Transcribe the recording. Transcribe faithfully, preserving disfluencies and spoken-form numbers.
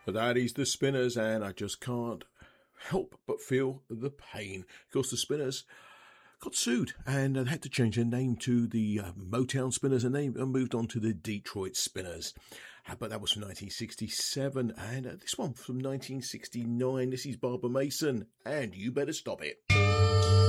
That is the Spinners, and I just can't help but feel the pain. Of course, the Spinners got sued and they had to change their name to the uh, Motown Spinners, and they moved on to the Detroit Spinners. Uh, but that was from nineteen sixty-seven, and uh, this one from nineteen sixty-nine. This is Barbara Mason, and You Better Stop It.